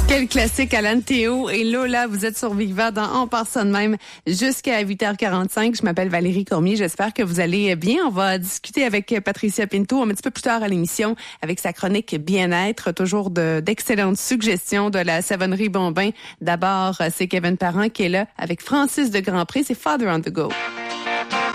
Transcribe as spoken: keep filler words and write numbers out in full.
Quel classique, Alan Théo et Lola, vous êtes sur Viva dans On part ça de même jusqu'à huit heures quarante-cinq. Je m'appelle Valérie Cormier, j'espère que vous allez bien. On va discuter avec Patricia Pinto un petit peu plus tard à l'émission avec sa chronique Bien-être, toujours de, d'excellentes suggestions de la savonnerie Bombin. D'abord, c'est Kevin Parent qui est là avec Francis de Grandpré, c'est Father on the Go.